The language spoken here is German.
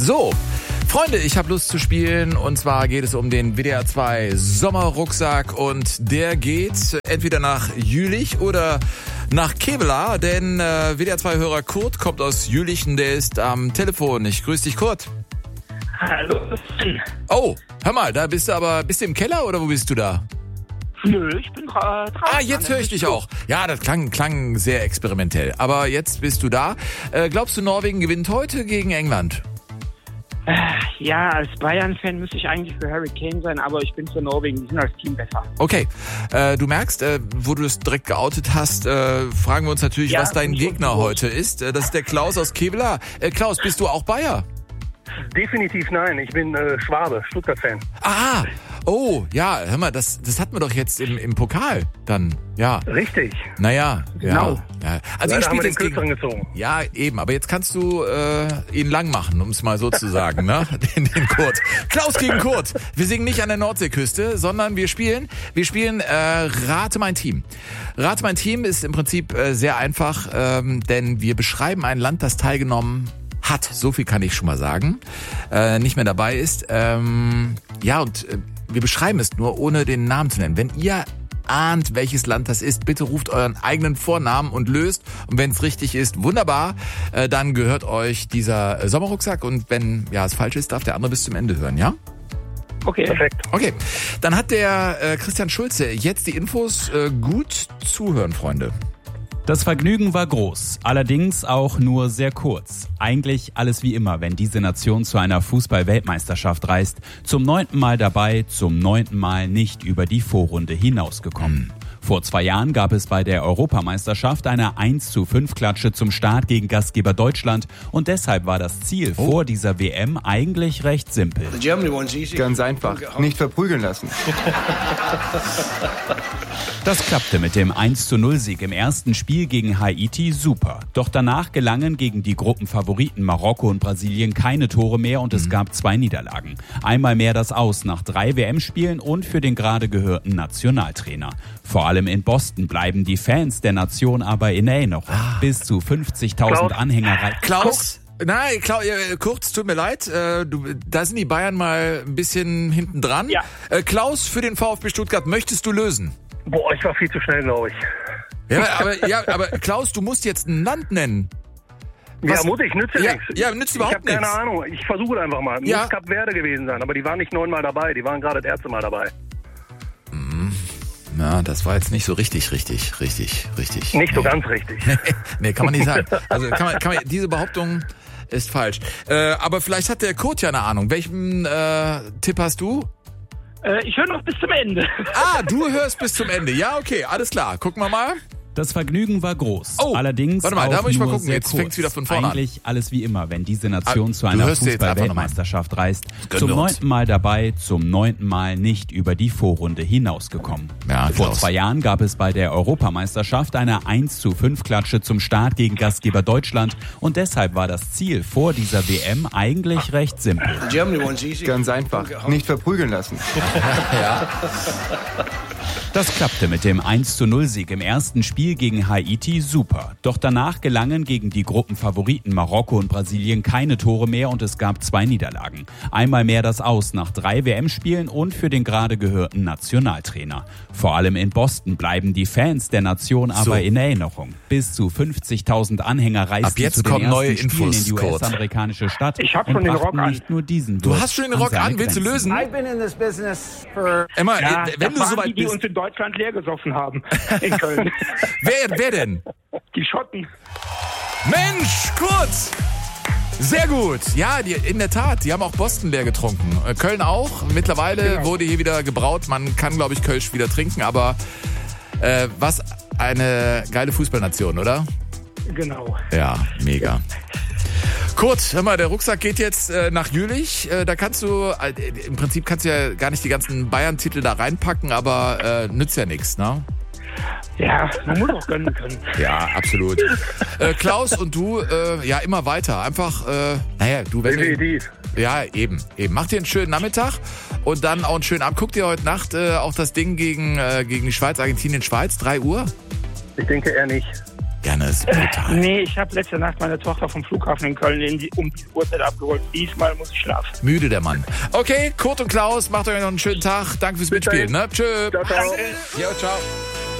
So, Freunde, ich habe Lust zu spielen und zwar geht es um den WDR 2 Sommerrucksack und der geht entweder nach Jülich oder nach Kevelaer, denn WDR 2 Hörer Kurt kommt aus Jülich und der ist am Telefon. Ich grüße dich, Kurt. Hallo. Oh, hör mal, da bist du im Keller oder wo bist du da? Nö, ich bin draußen. Jetzt höre ich dich auch. Ja, das klang sehr experimentell. Aber jetzt bist du da. Glaubst du, Norwegen gewinnt heute gegen England? Ja, als Bayern-Fan müsste ich eigentlich für Harry Kane sein, aber ich bin für Norwegen. Die sind als Team besser. Okay, du merkst, wo du es direkt geoutet hast, fragen wir uns natürlich, was dein Gegner heute ist. Das ist der Klaus aus Kevelaer. Klaus, bist du auch Bayer? Definitiv nein, ich bin Schwabe, Stuttgart-Fan. Ah, oh, ja, hör mal, das hatten wir doch jetzt im Pokal dann, ja. Richtig. Naja, genau. Ja. Also ihr spielt den jetzt Kürzeren gegen... gezogen. Ja, eben, aber jetzt kannst du ihn lang machen, um es mal so zu sagen, ne? Den Kurt. Klaus gegen Kurt. Wir singen nicht an der Nordseeküste, sondern wir spielen Rate mein Team. Rate mein Team ist im Prinzip sehr einfach, denn wir beschreiben ein Land, das teilgenommen hat, so viel kann ich schon mal sagen, nicht mehr dabei ist. Wir beschreiben es nur, ohne den Namen zu nennen. Wenn ihr ahnt, welches Land das ist, bitte ruft euren eigenen Vornamen und löst. Und wenn es richtig ist, wunderbar, dann gehört euch dieser Sommerrucksack. Und wenn es falsch ist, darf der andere bis zum Ende hören, ja? Okay. Perfekt. Okay, dann hat der Christian Schulze jetzt die Infos. Gut zuhören, Freunde. Das Vergnügen war groß, allerdings auch nur sehr kurz. Eigentlich alles wie immer, wenn diese Nation zu einer Fußball-Weltmeisterschaft reist. Zum 9. Mal dabei, zum 9. Mal nicht über die Vorrunde hinausgekommen. Vor 2 Jahren gab es bei der Europameisterschaft eine 1:5-Klatsche zum Start gegen Gastgeber Deutschland und deshalb war das Ziel vor dieser WM eigentlich recht simpel. Ganz einfach, nicht verprügeln lassen. Das klappte mit dem 1:0-Sieg im ersten Spiel gegen Haiti super. Doch danach gelangen gegen die Gruppenfavoriten Marokko und Brasilien keine Tore mehr und es gab 2 Niederlagen. Einmal mehr das Aus nach 3 WM-Spielen und für den gerade gehörten Nationaltrainer. Vor allem in Boston bleiben die Fans der Nation aber in Erinnerung. Bis zu 50.000 Anhänger. Klaus? Nein, kurz, tut mir leid. Da sind die Bayern mal ein bisschen hinten dran. Ja. Klaus, für den VfB Stuttgart, möchtest du lösen? Boah, ich war viel zu schnell, glaube ich. Aber Klaus, du musst jetzt ein Land nennen. Ja, muss ich, nützt ja nichts. Ja, nützt überhaupt nichts. Ich habe keine Ahnung, ich versuche es einfach mal. Muss Kap Verde gewesen sein, aber die waren nicht 9 Mal dabei, die waren gerade das erste Mal dabei. Na, das war jetzt nicht so richtig. Nicht so ganz richtig. Nee, kann man nicht sagen. Also kann man diese Behauptung ist falsch. Aber vielleicht hat der Kurt ja eine Ahnung. Welchen Tipp hast du? Ich höre noch bis zum Ende. Du hörst bis zum Ende. Ja, okay, alles klar. Gucken wir mal. Das Vergnügen war groß. Oh, allerdings warte mal, da auch muss ich mal nur gucken. sehr Jetzt kurz. fängt's wieder von vorne an. Eigentlich alles wie immer, wenn diese Nation zu einer hörst jetzt einfach Fußball-Weltmeisterschaft reist. Gönnen Zum wir uns. 9. Mal dabei, zum 9. Mal nicht über die Vorrunde hinausgekommen. Ja, Vor Klaus. 2 Jahren gab es bei der Europameisterschaft eine 1:5-Klatsche zum Start gegen Gastgeber Deutschland und deshalb war das Ziel vor dieser WM eigentlich recht simpel. Ganz einfach, nicht verprügeln lassen. Das klappte mit dem 1:0-Sieg im ersten Spiel gegen Haiti super. Doch danach gelangen gegen die Gruppenfavoriten Marokko und Brasilien keine Tore mehr und es gab 2 Niederlagen. Einmal mehr das Aus nach 3 WM-Spielen und für den gerade gehörten Nationaltrainer. Vor allem in Boston bleiben die Fans der Nation aber in Erinnerung. Bis zu 50.000 Anhänger reisten jetzt zu den kommen ersten neue Spielen Infos, in die Kurt. US-amerikanische Stadt Ich hab und schon den brachten Rock an. nicht nur diesen Du Wirt hast schon den an Rock seine an. Willst du Grenzen. lösen? I've been in this business for... Emma, Ja, wenn du das waren soweit die bist. uns in Deutschland leer gesoffen haben. In Köln. Wer denn? Die Schotten. Mensch, Kurt! Sehr gut. Ja, in der Tat, die haben auch Boston leer getrunken. Köln auch. Mittlerweile wurde hier wieder gebraut. Man kann, glaube ich, Kölsch wieder trinken. Aber was eine geile Fußballnation, oder? Genau. Ja, mega. Kurt, hör mal, der Rucksack geht jetzt nach Jülich. Da kannst du, im Prinzip kannst du ja gar nicht die ganzen Bayern-Titel da reinpacken, aber nützt ja nichts, ne? Ja, man muss auch gönnen können. Ja, absolut. Klaus und du, immer weiter. Einfach, du, wenn du... Definitiv. Ja, eben. Mach dir einen schönen Nachmittag und dann auch einen schönen Abend. Guck dir heute Nacht auch das Ding gegen die Schweiz, Argentinien, Schweiz, 3 Uhr. Ich denke eher nicht. Gerne, ist brutal. Nee, ich habe letzte Nacht meine Tochter vom Flughafen in Köln um die Uhrzeit abgeholt. Diesmal muss ich schlafen. Müde der Mann. Okay, Kurt und Klaus, macht euch noch einen schönen Tag. Danke fürs Mitspielen. Ne? Tschö. Ciao, ciao. Jo, ciao.